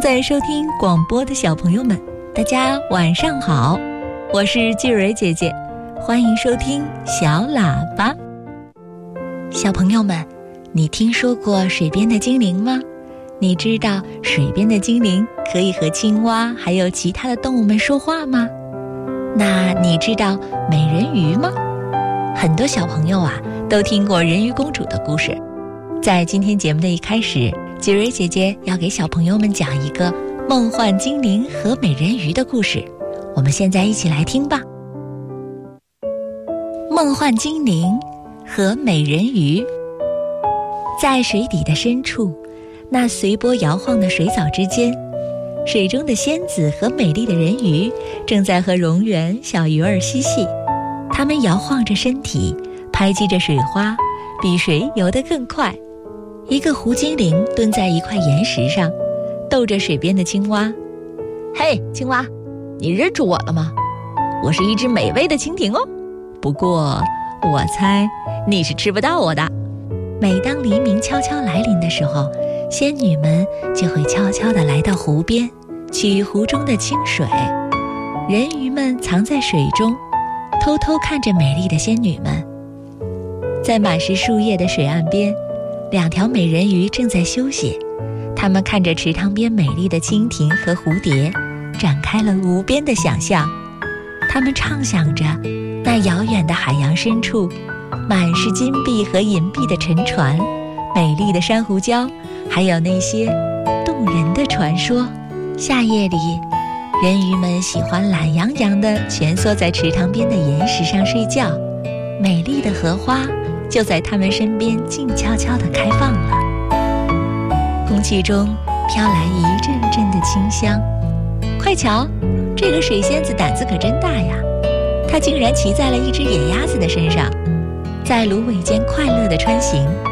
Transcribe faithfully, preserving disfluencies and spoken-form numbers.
在收听广播的小朋友们，大家晚上好，我是季蕊姐姐，欢迎收听小喇叭。小朋友们，你听说过水边的精灵吗？你知道水边的精灵可以和青蛙还有其他的动物们说话吗？那你知道美人鱼吗？很多小朋友啊都听过人鱼公主的故事。在今天节目的一开始，季蕊姐姐要给小朋友们讲一个梦幻精灵和美人鱼的故事，我们现在一起来听吧。梦幻精灵和美人鱼。在水底的深处，那随波摇晃的水藻之间，水中的仙子和美丽的人鱼正在和蝾螈小鱼儿嬉戏。它们摇晃着身体，拍击着水花，比谁游得更快。一个湖精灵蹲在一块岩石上，逗着水边的青蛙。嘿，青蛙，你认出我了吗？我是一只美味的蜻蜓哦，不过我猜你是吃不到我的。每当黎明悄悄来临的时候，仙女们就会悄悄地来到湖边，取湖中的清水。人鱼们藏在水中，偷偷看着美丽的仙女们。在满是树叶的水岸边，两条美人鱼正在休息，她们看着池塘边美丽的蜻蜓和蝴蝶，展开了无边的想象。她们畅想着那遥远的海洋深处，满是金币和银币的沉船，美丽的珊瑚礁，还有那些动人的传说。夏夜里，人鱼们喜欢懒洋洋地蜷缩在池塘边的岩石上睡觉，美丽的荷花就在他们身边静悄悄地开放了。空气中飘来一阵阵的清香。快瞧，这个水仙子胆子可真大呀，她竟然骑在了一只野鸭子的身上，在芦苇间快乐地穿行。